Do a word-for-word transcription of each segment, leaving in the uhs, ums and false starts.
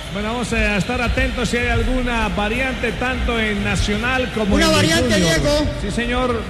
Bueno, vamos a estar atentos si hay alguna variante tanto en Nacional como una en variante, Junior. Diego. Sí, señor.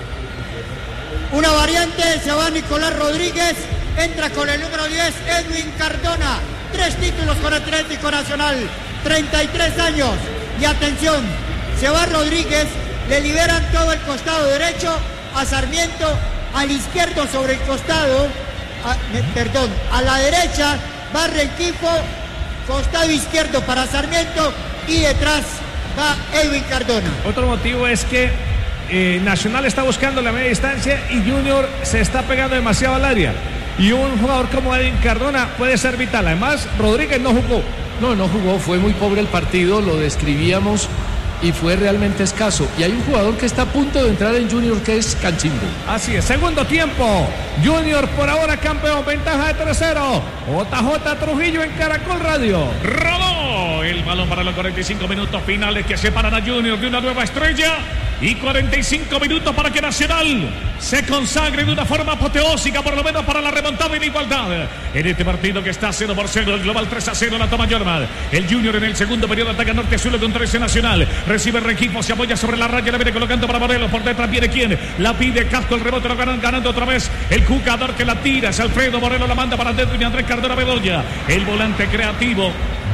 Una variante, se va Nicolás Rodríguez, entra con el número diez, Edwin Cardona. Tres títulos con Atlético Nacional, treinta y tres años. Y atención, se va Rodríguez, le liberan todo el costado derecho a Sarmiento, al izquierdo sobre el costado, a, perdón, a la derecha va Rengifo, costado izquierdo para Sarmiento y detrás va Edwin Cardona. Otro motivo es que eh, Nacional está buscando la media distancia y Junior se está pegando demasiado al área. Y un jugador como Edwin Cardona puede ser vital. Además, Rodríguez no jugó. No, no jugó, fue muy pobre el partido, lo describíamos y fue realmente escaso. Y hay un jugador que está a punto de entrar en Junior que es Canchimbo. Así es, segundo tiempo. Junior por ahora campeón, ventaja de tercero. J J Trujillo en Caracol Radio. Rodó el balón para los cuarenta y cinco minutos finales que separan a Junior de una nueva estrella. Y cuarenta y cinco minutos para que Nacional se consagre de una forma apoteósica, por lo menos para la remontada y la igualdad. En este partido que está cero por cero, el global tres a cero, la toma Jorman. El Junior en el segundo periodo ataca norte-sur contra ese Nacional. Recibe Rengifo, se apoya sobre la raya, la viene colocando para Morelos. Por detrás viene quien la pide, Casco, el rebote lo ganan, ganando otra vez. El jugador que la tira es Alfredo Morelos, la manda para adentro y Andrés Cardona Bedoya. El volante creativo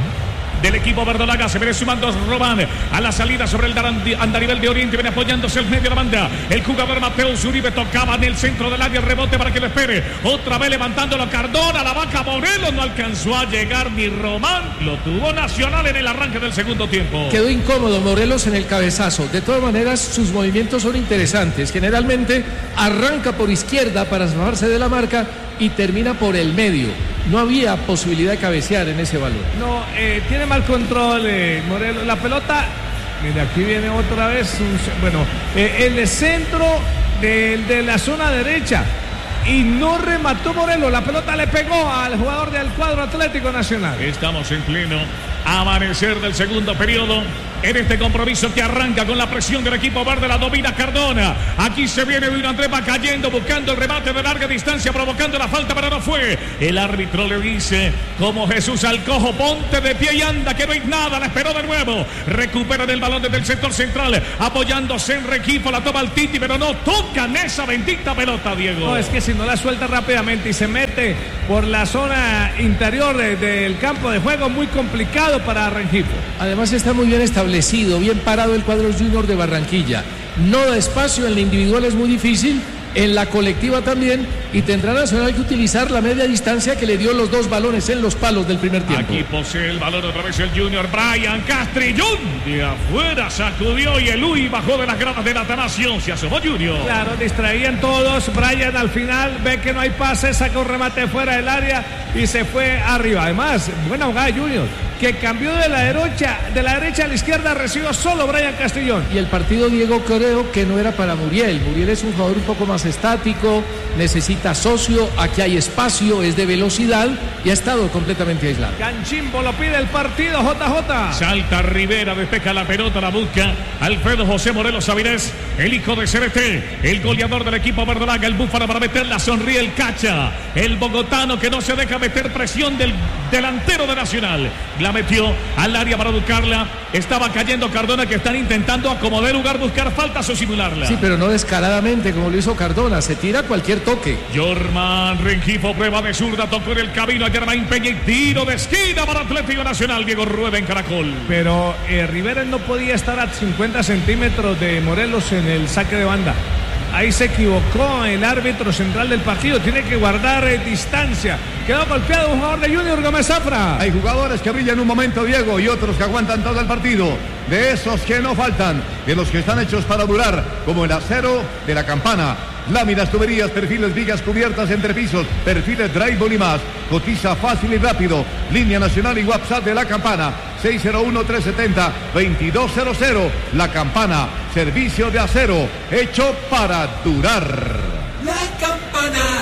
del equipo verdolaga, se viene sumando Román a la salida sobre el andarivel de Oriente, viene apoyándose el medio de la banda, el jugador Mateus Uribe tocaba en el centro del área, el rebote para que lo espere, otra vez levantándolo Cardona, la vaca Morelos, no alcanzó a llegar ni Román, lo tuvo Nacional en el arranque del segundo tiempo. Quedó incómodo Morelos en el cabezazo, de todas maneras sus movimientos son interesantes, generalmente arranca por izquierda para zafarse de la marca y termina por el medio. No había posibilidad de cabecear en ese balón. No, eh, tiene mal control eh, Morelos. La pelota, mira, aquí viene otra vez. Un, bueno, eh, el de centro de, de la zona derecha. Y no remató Morelos. La pelota le pegó al jugador del cuadro Atlético Nacional. Estamos en pleno amanecer del segundo periodo. En este compromiso que arranca con la presión del equipo verde, la domina Cardona. Aquí se viene Luis Andrés, va cayendo, buscando el remate de larga distancia, provocando la falta, pero no fue. El árbitro le dice, como Jesús al cojo, ponte de pie y anda, que no hay nada. La esperó de nuevo. Recuperan el balón desde el sector central, apoyándose en Rengifo, la toma el Titi, pero no tocan esa bendita pelota, Diego. No, es que si no la suelta rápidamente y se mete por la zona interior de, del campo de juego, muy complicado para Rengifo. Además está muy bien establecido, bien parado el cuadro Junior de Barranquilla. No da espacio, en la individual es muy difícil, en la colectiva también, y tendrá Nacional que utilizar la media distancia que le dio los dos balones en los palos del primer tiempo. Aquí posee el balón otra vez el Junior, Brian Castrillón de afuera sacudió y el U I bajó de las gradas del Atanasio, se asomó Junior. Claro, distraían todos. Brian al final ve que no hay pase, saca un remate fuera del área y se fue arriba. Además, buena jugada de Junior, que cambió de la derecha, de la derecha a la izquierda, recibió solo Brian Castrillón. Y el partido, Diego, creo que no era para Muriel. Muriel es un jugador un poco más estático, necesita socio, aquí hay espacio, es de velocidad y ha estado completamente aislado. Canchimbo lo pide el partido, J J. Salta Rivera, despeja la pelota, la busca Alfredo José Morelos Avilés, el hijo de C B T, el goleador del equipo verdolaga, el búfalo para meterla, sonríe el Cacha, el bogotano que no se deja meter presión del delantero de Nacional. La metió al área para buscarla, estaba cayendo Cardona, que están intentando acomodar lugar, buscar faltas o simularla. Sí, pero no descaradamente como lo hizo Cardona, se tira cualquier toque. Jorman Rengifo, prueba de zurda, tocó en el camino a Germain Peña y tiro de esquina para Atlético Nacional, Diego Rueda en Caracol. Pero eh, Rivera no podía estar a cincuenta centímetros de Morelos en el saque de banda. Ahí se equivocó el árbitro central del partido, tiene que guardar eh, distancia. Quedó golpeado un jugador de Junior, Gómez Zafra. Hay jugadores que brillan un momento, Diego, y otros que aguantan todo el partido. De esos que no faltan, de los que están hechos para durar, como el acero de la Campana. Láminas, tuberías, perfiles, vigas cubiertas, entrepisos, perfiles, drywall y más. Cotiza fácil y rápido. Línea nacional y WhatsApp de la Campana. seis cero uno, tres siete cero, dos dos cero cero. La Campana, servicio de acero, hecho para durar. La Campana,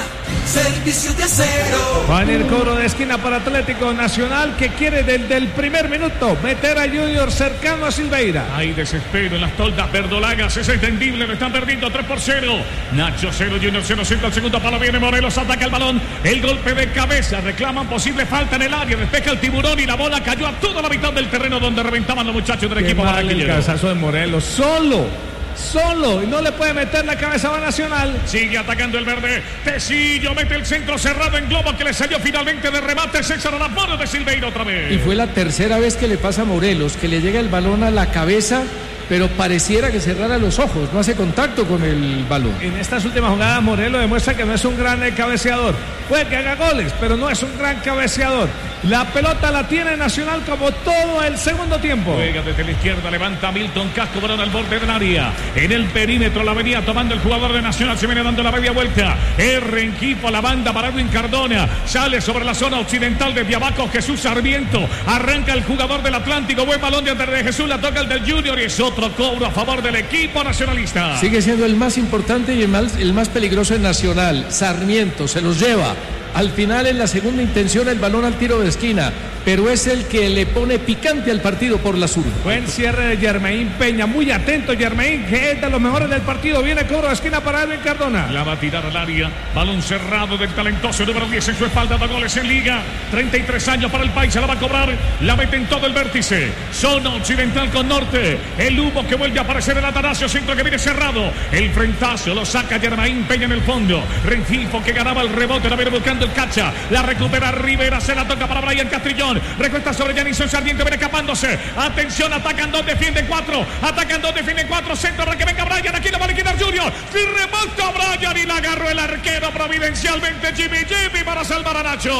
Servicio de Acero. Va en el cobro de esquina para Atlético Nacional, que quiere desde el primer minuto meter a Junior cercano a Silveira. Hay desespero en las toldas verdolagas, es entendible, lo están perdiendo tres por cero. Nacho cero, Junior cero, centro al segundo palo, viene Morelos, ataca el balón, el golpe de cabeza, reclaman posible falta en el área, despeja el tiburón y la bola cayó a toda la mitad del terreno donde reventaban los muchachos del Qué equipo mal el barranquillero. cabezazo de Morelos, solo, solo, y no le puede meter la cabeza a Nacional. Sigue atacando el verde, Tecillo mete el centro cerrado en globo que le salió finalmente de remate, César a las manos de Silveira otra vez. Y fue la tercera vez que le pasa a Morelos, que le llega el balón a la cabeza, pero pareciera que cerrara los ojos, no hace contacto con el balón. En estas últimas jugadas Morelos demuestra que no es un gran eh, cabeceador. Puede que haga goles, pero no es un gran cabeceador. La pelota la tiene Nacional como todo el segundo tiempo. Juega desde la izquierda, levanta Milton Casco, balón al borde del área. En el perímetro la venía tomando el jugador de Nacional, se viene dando la media vuelta. R en equipo, la banda para Edwin Cardona. Sale sobre la zona occidental desde abajo Jesús Sarmiento. Arranca el jugador del Atlántico, buen balón de Andrés de Jesús, la toca el del Junior y es otro cobro a favor del equipo nacionalista. Sigue siendo el más importante y el más, el más peligroso en Nacional. Sarmiento se los lleva. Al final, en la segunda intención, el balón al tiro de esquina, pero es el que le pone picante al partido por la zurda. Buen cierre de Germain Peña, muy atento Germain, que es de los mejores del partido. Viene cobro de esquina para Edwin Cardona. La va a tirar al área, balón cerrado del talentoso número diez en su espalda, da goles en liga, treinta y tres años para el país, se la va a cobrar, la mete en todo el vértice, zona occidental con norte, el humo que vuelve a aparecer el Atanasio, centro que viene cerrado, el frentazo lo saca Germain Peña en el fondo, Rengifo que ganaba el rebote, la viene buscando el Cacha, la recupera Rivera, se la toca para Brian Castrillón, recuesta sobre Janison Sarmiento, viene escapándose, atención, atacan dos, defienden cuatro, atacan dos, defienden cuatro, centro para que venga Brian, aquí la va a liquidar Junior, y remata Brian y la agarró el arquero providencialmente Jimmy Jimmy para salvar a Nacho.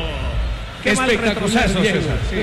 Qué mal retroceso, César. Sí.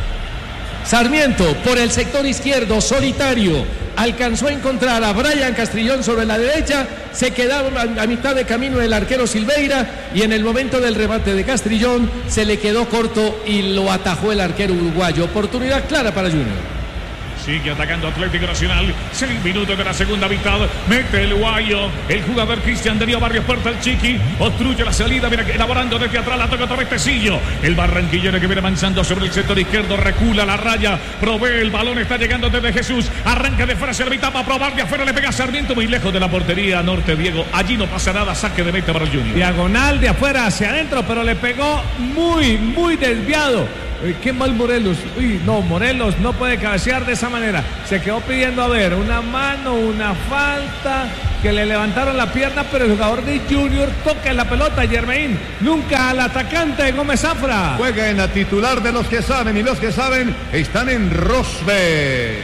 Sarmiento por el sector izquierdo, solitario, alcanzó a encontrar a Brian Castrillón sobre la derecha, se quedaba a mitad de camino el arquero Silveira y en el momento del remate de Castrillón se le quedó corto y lo atajó el arquero uruguayo. Oportunidad clara para Junior. Sigue atacando Atlético Nacional. Seis minutos de la segunda mitad. Mete el guayo. El jugador Cristian Darío Barrios Puerta, el Chiqui. Obstruye la salida. Viene elaborando desde atrás. La toca otra vez Tecillo. El barranquillero que viene avanzando sobre el sector izquierdo. Recula la raya. Provee el balón. Está llegando desde Jesús. Arranca de fuera hacia la mitad para probar. De afuera le pega a Sarmiento. Muy lejos de la portería norte, Diego. Allí no pasa nada. Saque de meta para el Junior. Diagonal de afuera hacia adentro, pero le pegó muy, muy desviado. Uy, qué mal Morelos. Uy, no, Morelos no puede cabecear de esa manera. Se quedó pidiendo, a ver, una mano, una falta, que le levantaron la pierna, pero el jugador de Junior toca en la pelota, Germain. Nunca al atacante Gómez Zafra. Juega en la titular de los que saben, y los que saben están en Rosbet.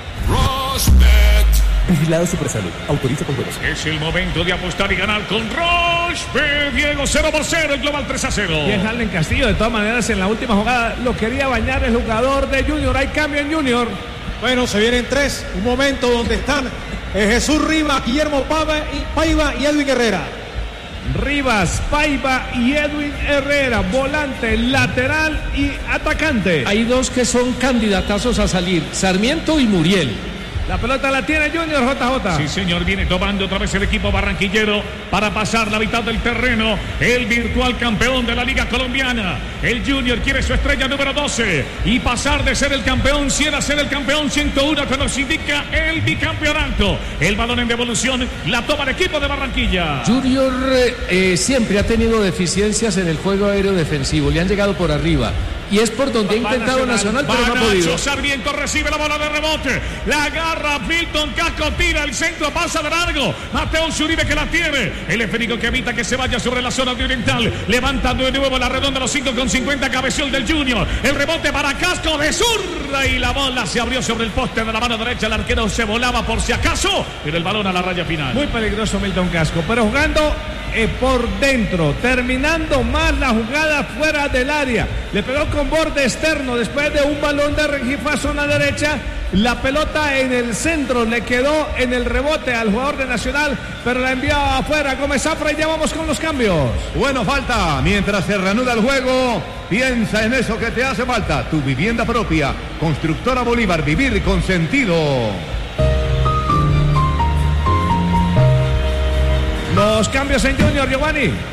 Rosbet. Vigilado Supersalud. Autoriza con juegos. Es el momento de apostar y ganar con Rosbet. Diego, cero por cero, el global tres a cero. Y es Allen Castillo, de todas maneras, en la última jugada lo quería bañar el jugador de Junior. Hay cambio en Junior. Bueno, se vienen tres. Un momento donde están eh, Jesús Rivas, Guillermo Paiva y, Paiva y Edwin Herrera. Rivas, Paiva y Edwin Herrera, volante, lateral y atacante. Hay dos que son candidatazos a salir, Sarmiento y Muriel. La pelota la tiene Junior, J J. Sí, señor, viene tomando otra vez el equipo barranquillero para pasar la mitad del terreno. El virtual campeón de la Liga Colombiana. El Junior quiere su estrella número doce y pasar de ser el campeón cien a ser el campeón ciento uno, que nos indica el bicampeonato. El balón en devolución la toma el equipo de Barranquilla. Junior eh, siempre ha tenido deficiencias en el juego aéreo defensivo. Le han llegado por arriba. Y es por donde ha intentado Nacional, pero no ha podido. Sarmiento recibe la bola de rebote. La agarra Milton Casco, tira el centro, pasa de largo. Mateo Zuribe que la tiene. El esférico que evita que se vaya sobre la zona oriental. Levantando de nuevo la redonda, los cinco con cincuenta. Cabeció el del Junior. El rebote para Casco de zurda. Y la bola se abrió sobre el poste de la mano derecha. El arquero se volaba por si acaso. Pero el balón a la raya final. Muy peligroso Milton Casco. Pero jugando eh, por dentro. Terminando más la jugada fuera del área. Le pegó con borde externo después de un balón de Rengifo a zona derecha. La pelota en el centro le quedó en el rebote al jugador de Nacional, pero la envió afuera Gómez Zafra y ya vamos con los cambios. Bueno, falta. Mientras se reanuda el juego, piensa en eso que te hace falta. Tu vivienda propia. Constructora Bolívar. Vivir con sentido. Los cambios en Junior, Giovanni.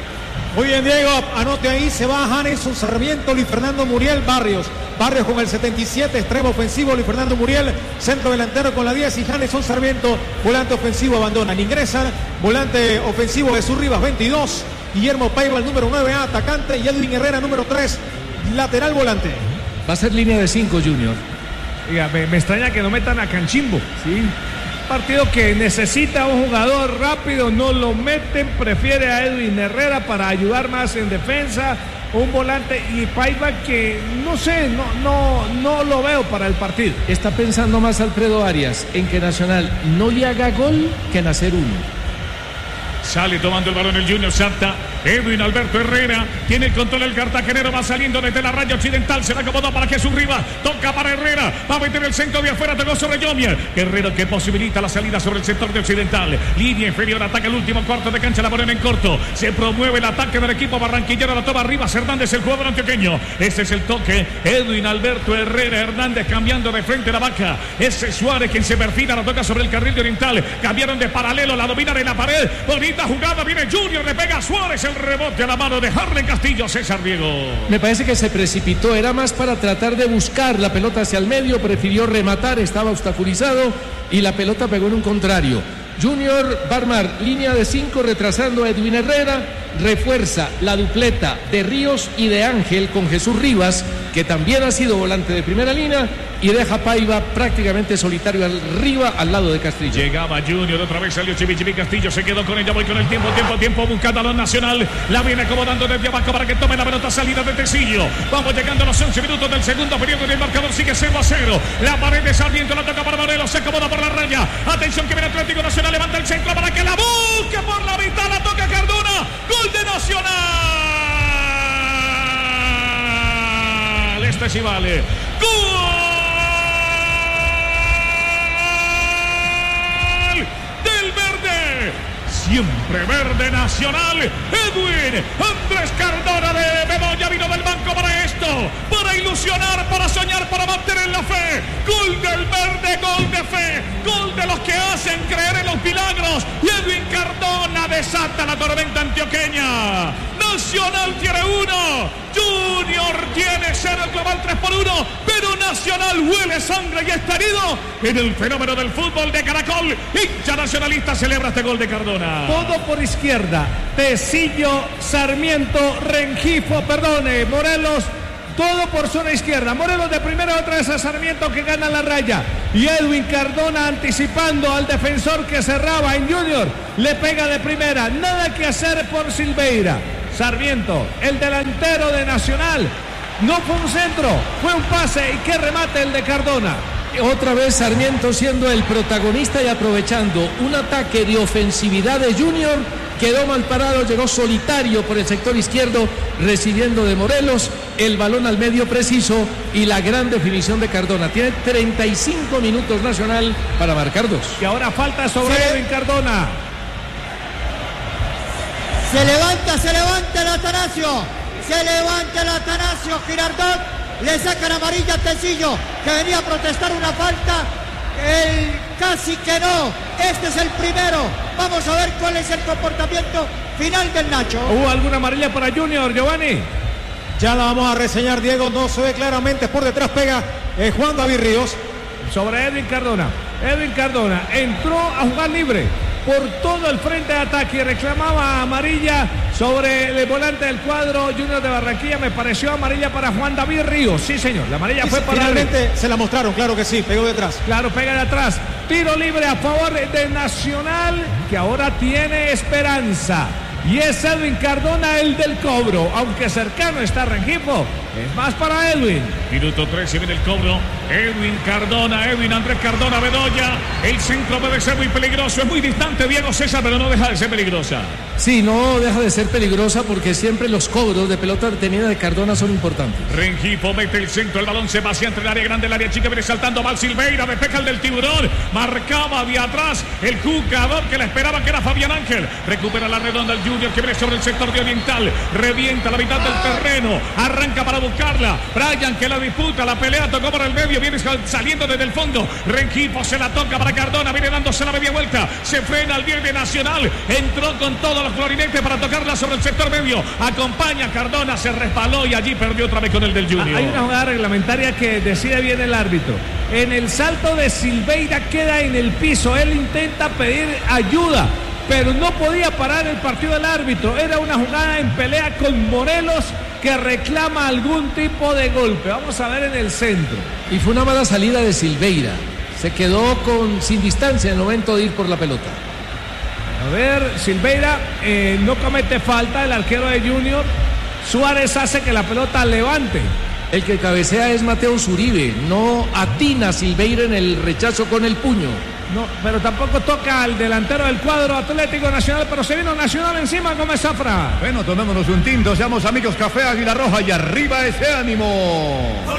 Muy bien, Diego, anote ahí, se va Janeson Sarmiento, Luis Fernando Muriel, Barrios. Barrios con el setenta y siete, extremo ofensivo, Luis Fernando Muriel, centro delantero con la diez y Janeson Sarmiento, volante ofensivo, abandonan. Ingresan, volante ofensivo Jesús Rivas, veintidós, Guillermo Paiva, el número nueve, atacante, y Edwin Herrera, número tres, lateral volante. Va a ser línea de cinco, Junior. Oiga, me, me extraña que no metan a Canchimbo, ¿sí? Partido que necesita un jugador rápido, no lo meten, prefiere a Edwin Herrera para ayudar más en defensa, un volante y Paiva que no sé, no, no, no lo veo para el partido. Está pensando más Alfredo Arias en que Nacional no le haga gol que en hacer uno. Sale tomando el balón el Junior Santa. Edwin Alberto Herrera tiene el control del cartagenero, va saliendo desde la raya occidental, se la acomodó para Jesús Rivas, toca para Herrera, va a meter el centro de afuera, tocó sobre Yomier. Herrera que posibilita la salida sobre el sector de occidental, línea inferior, ataca el último cuarto de cancha, la ponen en corto, se promueve el ataque del equipo barranquillero, la toma Rivas Hernández, el jugador antioqueño. Ese es el toque, Edwin Alberto Herrera Hernández cambiando de frente la vaca, ese es Suárez quien se perfila, la toca sobre el carril de oriental, cambiaron de paralelo, la dominan en la pared, bonita jugada, viene Junior, le pega a Suárez, el rebote a la mano de Harlen Castillo. César Diego. Me parece que se precipitó, era más para tratar de buscar la pelota hacia el medio, prefirió rematar, estaba obstaculizado y la pelota pegó en un contrario. Junior Barmar, línea de cinco, retrasando a Edwin Herrera, refuerza la dupleta de Ríos y de Ángel con Jesús Rivas, que también ha sido volante de primera línea, y deja Paiva prácticamente solitario arriba al lado de Castillo. Llegaba Junior, otra vez salió Chivichivi Castillo, se quedó con ella, voy con el tiempo, tiempo, tiempo, buscando a los Nacional, la viene acomodando desde abajo para que tome la pelota, salida de Tecillo. Vamos llegando a los once minutos del segundo periodo y el marcador sigue cero a cero. La pared de Sarmiento, la toca para Morelos, se acomoda por la raya. Atención que viene Atlético Nacional, levanta el centro para que la busque por la mitad, la toca Cardona, gol de Nacional. Este sí vale. ¡Gol! Siempre verde Nacional, Edwin Andrés Cardona de Bedoya vino del banco para esto, para ilusionar, para soñar, para mantener la fe. Gol del verde, gol de fe, gol de los que hacen creer en los milagros. Y Edwin Cardona desata la tormenta antioqueña. Nacional tiene uno, Junior tiene cero, global tres por uno, pero Nacional huele sangre y está herido en el fenómeno del fútbol de Caracol. Hincha nacionalista celebra este gol de Cardona. Todo por izquierda, Tecillo, Sarmiento, Rengifo, perdone, Morelos, todo por zona izquierda. Morelos de primera, otra vez a Sarmiento que gana la raya. Y Edwin Cardona anticipando al defensor que cerraba en Junior. Le pega de primera, nada que hacer por Silveira. Sarmiento, el delantero de Nacional. No fue un centro, fue un pase y qué remate el de Cardona. Otra vez Sarmiento siendo el protagonista y aprovechando un ataque de ofensividad de Junior. Quedó mal parado, llegó solitario por el sector izquierdo, recibiendo de Morelos el balón al medio preciso y la gran definición de Cardona. Tiene treinta y cinco minutos Nacional para marcar dos. Y ahora falta sobre sí. Edwin Cardona. Se levanta, se levanta el Atanasio. Se levanta el Atanasio Girardot. Le sacan amarilla a Tecillo, que venía a protestar una falta. El casi que no. Este es el primero. Vamos a ver cuál es el comportamiento final del Nacho. ¿Hubo alguna amarilla para Junior, Giovanni? Ya la vamos a reseñar, Diego. No se ve claramente. Por detrás pega eh, Juan David Ríos. Sobre Edwin Cardona. Edwin Cardona entró a jugar libre por todo el frente de ataque y reclamaba amarilla sobre el volante del cuadro Junior de Barranquilla. Me pareció amarilla para Juan David Ríos. Sí, señor, la amarilla sí, fue para finalmente él. Se la mostraron, claro que sí, pegó detrás. Claro, pega de atrás. Tiro libre a favor de Nacional, que ahora tiene esperanza. Y es Edwin Cardona el del cobro, aunque cercano está Rengifo. Es más para Edwin. Minuto trece, viene el cobro. Edwin Cardona, Edwin Andrés Cardona Bedoya. El centro puede ser muy peligroso. Es muy distante Diego César, pero no deja de ser peligrosa. Sí, no deja de ser peligrosa porque siempre los cobros de pelota detenida de Cardona son importantes. Rengifo mete el centro, el balón se vacía entre el área grande, el área chica, viene saltando Val Silveira, despeja el del Tiburón. Marcaba de atrás el jugador que le esperaba, que era Fabián Ángel. Recupera la redonda el Junior, que viene sobre el sector de oriental. Revienta la mitad del terreno. Arranca para buscarla. Brian que la disputa, la pelea, tocó por el medio, viene saliendo desde el fondo. Rengifo se la toca para Cardona, viene dándose la media vuelta. Se frena al bien de Nacional. Entró con todos los florinetes para tocarla sobre el sector medio. Acompaña a Cardona, se respaló y allí perdió otra vez con el del Junior. Hay una jugada reglamentaria que decide bien el árbitro. En el salto de Silveira queda en el piso. Él intenta pedir ayuda, pero no podía parar el partido del árbitro. Era una jugada en pelea con Morelos que reclama algún tipo de golpe. Vamos a ver en el centro. Y fue una mala salida de Silveira. Se quedó con, sin distancia en el momento de ir por la pelota. A ver, Silveira eh, no comete falta, el arquero de Junior. Suárez hace que la pelota levante. El que cabecea es Mateo Zuribe. No atina Silveira en el rechazo con el puño. No, pero tampoco toca al delantero del cuadro Atlético Nacional, pero se vino Nacional encima con Zafra. Bueno, tomémonos un tinto, seamos amigos, Café Águila Roja y arriba ese ánimo.